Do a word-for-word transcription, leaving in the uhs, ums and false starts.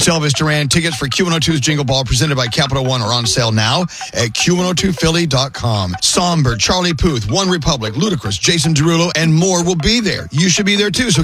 It's Elvis Duran. Tickets for Q one oh two's Jingle Ball presented by Capital One are on sale now at Q one oh two Philly dot com. Somber, Charlie Puth, One Republic, Ludacris, Jason Derulo, and more will be there. You should be there too, so